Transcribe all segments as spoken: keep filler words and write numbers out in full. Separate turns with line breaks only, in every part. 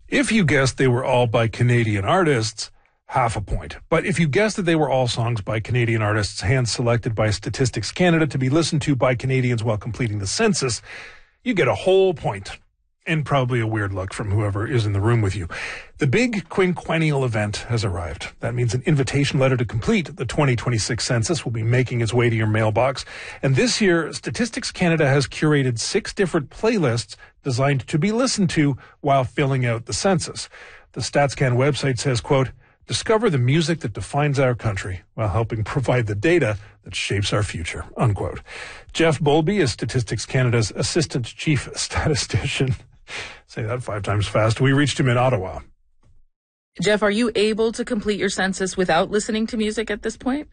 If you guessed they were all by Canadian artists, half a point. But if you guessed that they were all songs by Canadian artists hand-selected by Statistics Canada to be listened to by Canadians while completing the census, you get a whole point. And probably a weird look from whoever is in the room with you. The big quinquennial event has arrived. That means an invitation letter to complete the twenty twenty-six census will be making its way to your mailbox. And this year, Statistics Canada has curated six different playlists designed to be listened to while filling out the census. The StatsCan website says, quote, discover the music that defines our country while helping provide the data that shapes our future, unquote. Jeff Bolby is Statistics Canada's Assistant Chief Statistician. Say that five times fast. We reached him in Ottawa.
Jeff, are you able to complete your census without listening to music at this point?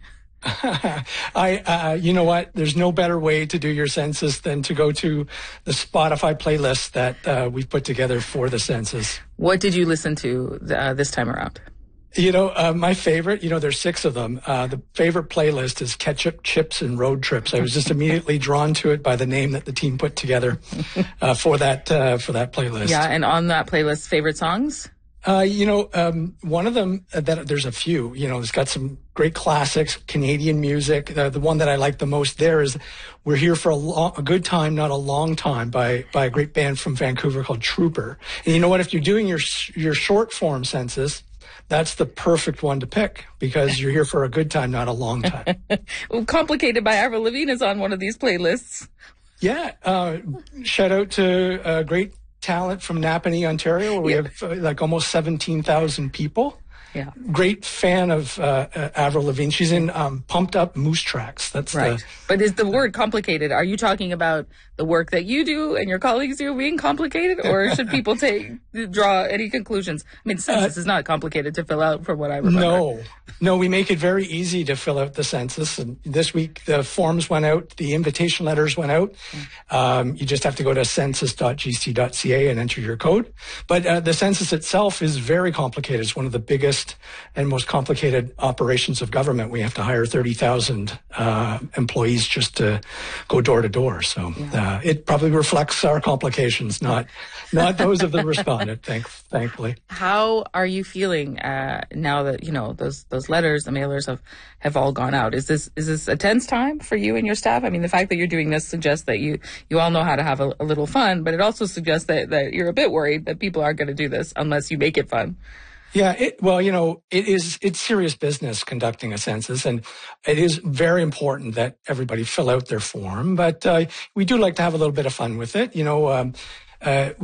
I, uh, you know what? There's no better way to do your census than to go to the Spotify playlist that uh, we've put together for the census.
What did you listen to uh, this time around?
You know, uh, my favorite, you know, there's six of them. Uh, the favorite playlist is Ketchup, Chips, and Road Trips. I was just immediately drawn to it by the name that the team put together uh, for that uh, for that playlist.
Yeah, and on that playlist, favorite songs?
Uh, you know, um, one of them, uh, that there's a few, you know, it's got some great classics, Canadian music. Uh, the one that I like the most there is We're Here for a, Long, a Good Time, Not a Long Time by, by a great band from Vancouver called Trooper. And you know what? If you're doing your, your short form census, that's the perfect one to pick because you're here for a good time, not a long time.
Well, Complicated by Avril Lavigne is on one of these playlists.
Yeah. Uh, shout out to uh, great talent from Napanee, Ontario, where we yeah. have uh, like almost seventeen thousand people.
Yeah.
Great fan of uh, uh, Avril Lavigne. She's in um, Pumped Up Moose Tracks. That's
right.
The,
but is the word complicated? Are you talking about the work that you do and your colleagues do being complicated, or should people take draw any conclusions? I mean, census uh, is not complicated to fill out, from what I remember.
No, no, we make it very easy to fill out the census. And this week, the forms went out, the invitation letters went out. Um, you just have to go to census dot g c dot c a and enter your code. But uh, the census itself is very complicated. It's one of the biggest and most complicated operations of government. We have to hire thirty thousand uh, employees just to go door to door. So uh, it probably reflects our complications, not not those of the respondent, thank, thankfully.
How are you feeling uh, now that, you know, those those letters, the mailers have, have all gone out? Is this is this a tense time for you and your staff? I mean, the fact that you're doing this suggests that you, you all know how to have a, a little fun, but it also suggests that, that you're a bit worried that people aren't going to do this unless you make it fun.
Yeah, it, well, you know, it is, it's serious business conducting a census, and it is very important that everybody fill out their form, but uh, we do like to have a little bit of fun with it. You know, um, uh,